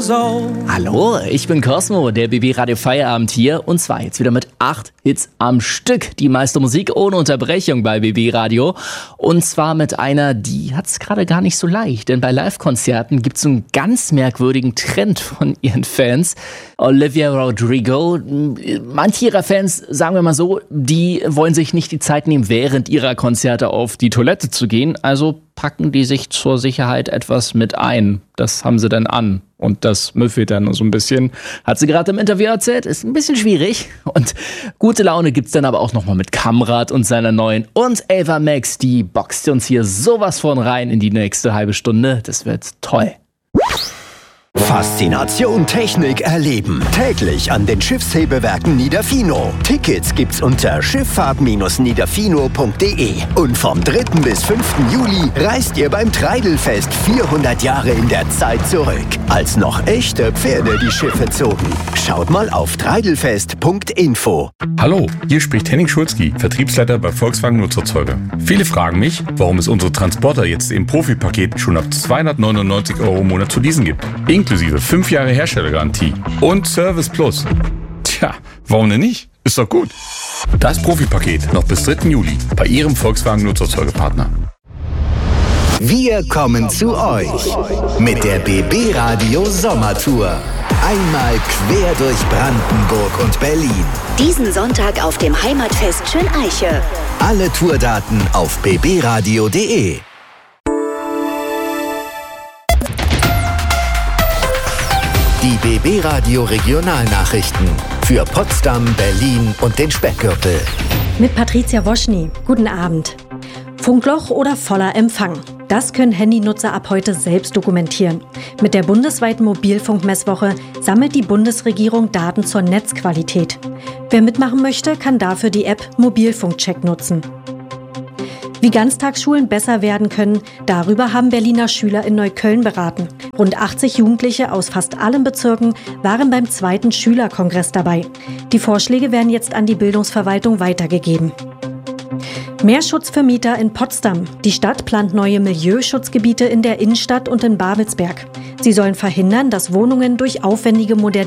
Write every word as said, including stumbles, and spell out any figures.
years old. Hallo, ich bin Cosmo, der B B Radio Feierabend hier, und zwar jetzt wieder mit acht Hits am Stück. Die meiste Musik ohne Unterbrechung bei B B Radio, und zwar mit einer, die hat's gerade gar nicht so leicht, denn bei Live-Konzerten gibt's einen ganz merkwürdigen Trend von ihren Fans. Olivia Rodrigo, manche ihrer Fans, sagen wir mal so, die wollen sich nicht die Zeit nehmen, während ihrer Konzerte auf die Toilette zu gehen, also packen die sich zur Sicherheit etwas mit ein. Das haben sie dann an. Und das müffelt dann so ein bisschen. Hat sie gerade im Interview erzählt. Ist ein bisschen schwierig. Und gute Laune gibt's dann aber auch nochmal mit Kamrat und seiner neuen. Und Ava Max, die boxt uns hier sowas von rein in die nächste halbe Stunde. Das wird toll. Faszination Technik erleben. Täglich an den Schiffshebewerken Niederfino. Tickets gibt's unter schifffahrt Bindestrich niederfino punkt de. Und vom dritten bis fünften Juli reist ihr beim Treidelfest vierhundert Jahre in der Zeit zurück, als noch echte Pferde die Schiffe zogen. Schaut mal auf treidelfest punkt info. Hallo, hier spricht Henning Schulzki, Vertriebsleiter bei Volkswagen Nutzerzeuger. Viele fragen mich, warum es unsere Transporter jetzt im Profipaket schon ab zweihundertneunundneunzig Euro im Monat zu leasen gibt. Inklusive fünf Jahre Herstellergarantie und Service Plus. Tja, warum denn nicht? Ist doch gut. Das Profipaket noch bis dritten Juli bei Ihrem Volkswagen Nutzerzeugerpartner. Wir kommen zu euch mit der B B Radio Sommertour. Einmal quer durch Brandenburg und Berlin. Diesen Sonntag auf dem Heimatfest Schöneiche. Alle Tourdaten auf b b radio punkt de. Die B B Radio Regionalnachrichten für Potsdam, Berlin und den Speckgürtel. Mit Patricia Woschny. Guten Abend. Funkloch oder voller Empfang? Das können Handynutzer ab heute selbst dokumentieren. Mit der bundesweiten Mobilfunkmesswoche sammelt die Bundesregierung Daten zur Netzqualität. Wer mitmachen möchte, kann dafür die App Mobilfunkcheck nutzen. Wie Ganztagsschulen besser werden können, darüber haben Berliner Schüler in Neukölln beraten. Rund achtzig Jugendliche aus fast allen Bezirken waren beim zweiten Schülerkongress dabei. Die Vorschläge werden jetzt an die Bildungsverwaltung weitergegeben. Mehr Schutz für Mieter in Potsdam. Die Stadt plant neue Milieuschutzgebiete in der Innenstadt und in Babelsberg. Sie sollen verhindern, dass Wohnungen durch aufwendige Modernisierungen